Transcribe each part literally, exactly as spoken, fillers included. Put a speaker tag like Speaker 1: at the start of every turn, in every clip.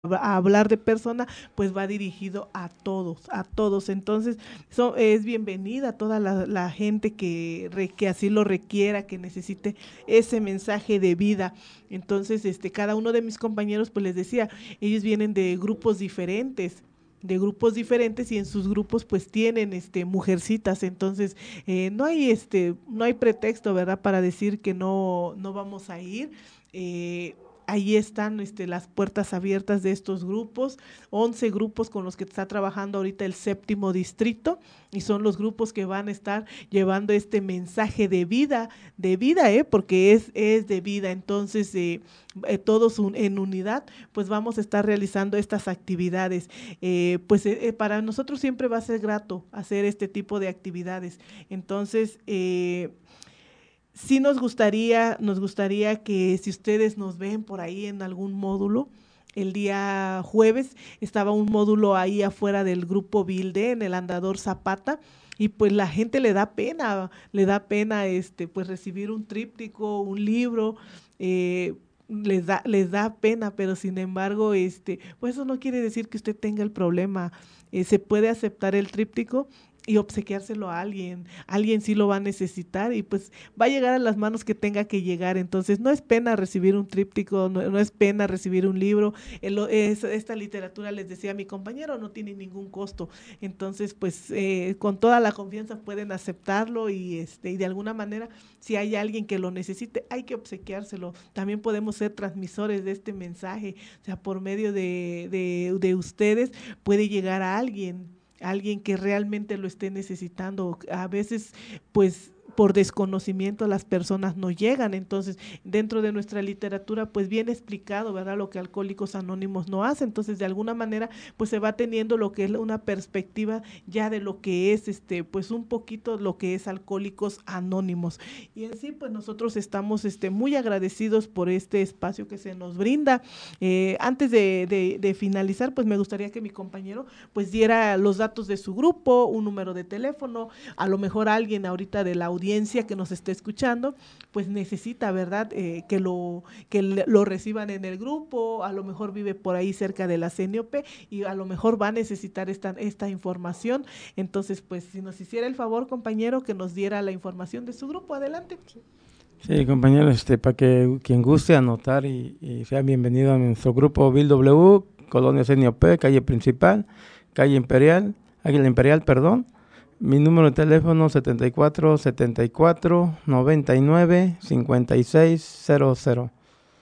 Speaker 1: a hablar de persona, pues va dirigido a todos, a todos. Entonces, so, es bienvenida toda la, la gente que, re, que así lo requiera, que necesite ese mensaje de vida. Entonces, este, cada uno de mis compañeros, pues les decía, ellos vienen de grupos diferentes de grupos diferentes y en sus grupos pues tienen este mujercitas, entonces eh, no hay este no hay pretexto, verdad, para decir que no no vamos a ir. eh, Ahí están este, las puertas abiertas de estos grupos, once grupos con los que está trabajando ahorita el séptimo distrito, y son los grupos que van a estar llevando este mensaje de vida, de vida, ¿eh? Porque es, es de vida. Entonces, eh, eh, todos un, en unidad, pues vamos a estar realizando estas actividades. Eh, pues eh, para nosotros siempre va a ser grato hacer este tipo de actividades. Entonces, eh, sí nos gustaría, nos gustaría que si ustedes nos ven por ahí en algún módulo, el día jueves estaba un módulo ahí afuera del grupo Bilde, en el Andador Zapata, y pues la gente le da pena, le da pena este, pues recibir un tríptico, un libro, eh, les da, les da pena, pero sin embargo, este, pues eso no quiere decir que usted tenga el problema. Eh, se puede aceptar el tríptico y obsequiárselo a alguien, alguien sí lo va a necesitar y pues va a llegar a las manos que tenga que llegar. Entonces no es pena recibir un tríptico, no, no es pena recibir un libro. El, es, esta literatura, les decía a mi compañero, no tiene ningún costo. Entonces pues eh, con toda la confianza pueden aceptarlo y, este, y de alguna manera si hay alguien que lo necesite hay que obsequiárselo. También podemos ser transmisores de este mensaje, o sea, por medio de, de, de ustedes puede llegar a alguien alguien que realmente lo esté necesitando. A veces, pues por desconocimiento las personas no llegan, entonces dentro de nuestra literatura pues bien explicado, ¿verdad? Lo que Alcohólicos Anónimos no hace, entonces de alguna manera pues se va teniendo lo que es una perspectiva ya de lo que es este pues un poquito lo que es Alcohólicos Anónimos. Y en sí pues nosotros estamos este muy agradecidos por este espacio que se nos brinda. Eh, antes de, de, de finalizar pues me gustaría que mi compañero pues diera los datos de su grupo, un número de teléfono, a lo mejor alguien ahorita de la audiencia que nos esté escuchando, pues necesita, ¿verdad? Eh, que lo que lo reciban en el grupo, a lo mejor vive por ahí cerca de la C N O P y a lo mejor va a necesitar esta, esta información. Entonces, pues si nos hiciera el favor, compañero, que nos diera la información de su grupo, adelante.
Speaker 2: Sí, compañero, este, para que quien guste anotar y, y sea bienvenido a nuestro grupo Bill W, Colonia C N O P, calle principal, calle Imperial, Águila Imperial, perdón. Mi número de teléfono setenta y cuatro, setenta y cuatro, noventa y nueve, cincuenta y seis cero cero.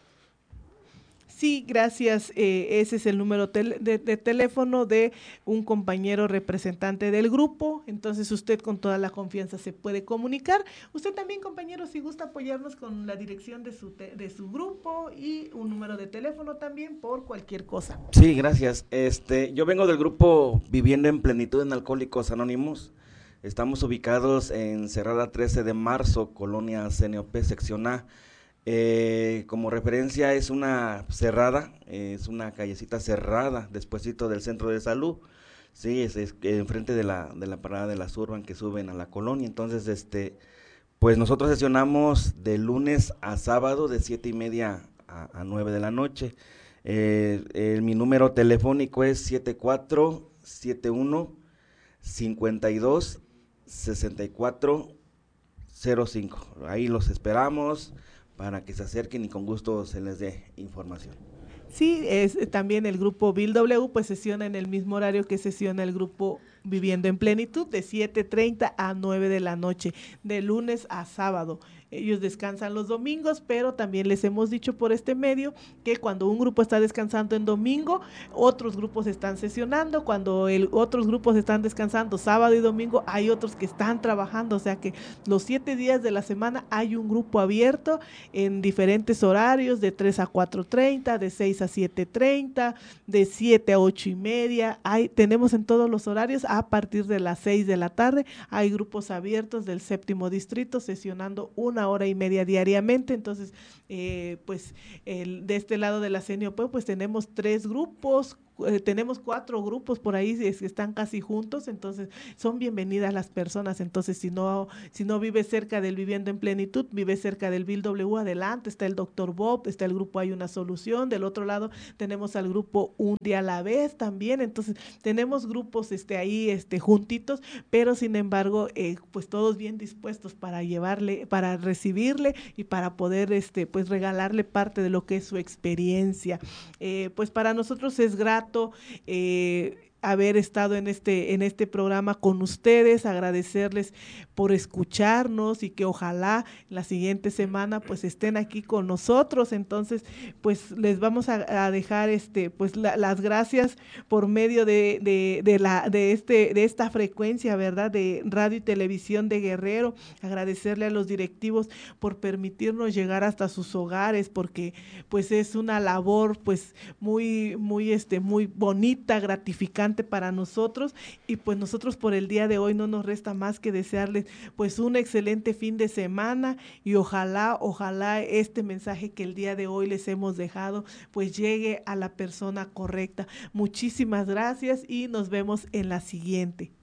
Speaker 1: Sí, gracias. Eh, ese es el número tel de, de teléfono de un compañero representante del grupo. Entonces usted con toda la confianza se puede comunicar. Usted también, compañero, si gusta apoyarnos con la dirección de su, de su grupo y un número de teléfono también por cualquier cosa.
Speaker 3: Sí, gracias. Este, yo vengo del grupo Viviendo en Plenitud en Alcohólicos Anónimos. Estamos ubicados en Cerrada trece de marzo, Colonia C N O P, sección A. Eh, como referencia es una cerrada, eh, es una callecita cerrada, despuesito del centro de salud. Sí, es, es enfrente de la, de la parada de la Surban que suben a la colonia. Entonces, este, pues nosotros sesionamos de lunes a sábado de siete y media a, a nueve de la noche. Eh, eh, mi número telefónico es siete cuatro siete uno, cinco dos, seis cuatro cero cinco. Ahí los esperamos para que se acerquen y con gusto se les dé información.
Speaker 1: Sí, es también el grupo Bill W, pues sesiona en el mismo horario que sesiona el grupo Viviendo en Plenitud, de siete treinta a nueve de la noche, de lunes a sábado. Ellos descansan los domingos, pero también les hemos dicho por este medio que cuando un grupo está descansando en domingo, otros grupos están sesionando, cuando el, otros grupos están descansando sábado y domingo, hay otros que están trabajando, o sea que los siete días de la semana hay un grupo abierto en diferentes horarios, de tres a cuatro treinta, de seis a siete treinta, de siete a ocho y media, hay, tenemos en todos los horarios, a partir de las seis de la tarde, hay grupos abiertos del séptimo distrito sesionando una hora y media diariamente. Entonces, eh, pues el, de este lado de la C N O P, pues tenemos tres grupos eh, tenemos cuatro grupos por ahí es, están casi juntos, entonces son bienvenidas las personas. Entonces si no si no vive cerca del Viviendo en Plenitud, vive cerca del Bill W, adelante, está el doctor Bob, está el grupo Hay una Solución, del otro lado tenemos al grupo Un Día a la Vez también. Entonces tenemos grupos este ahí este juntitos, pero sin embargo eh, pues todos bien dispuestos para llevarle, para recibirle y para poder este pues regalarle parte de lo que es su experiencia. Eh, pues para nosotros es grato eh, haber estado en este en este programa con ustedes, agradecerles por escucharnos y que ojalá la siguiente semana pues estén aquí con nosotros. Entonces pues les vamos a, a dejar este pues la, las gracias por medio de, de, de la de este de esta frecuencia, ¿verdad?, de radio y televisión de Guerrero. Agradecerle a los directivos por permitirnos llegar hasta sus hogares, porque pues es una labor pues muy muy este muy bonita, gratificante para nosotros, y pues nosotros por el día de hoy no nos resta más que desearles pues un excelente fin de semana, y ojalá, ojalá este mensaje que el día de hoy les hemos dejado pues llegue a la persona correcta. Muchísimas gracias y nos vemos en la siguiente.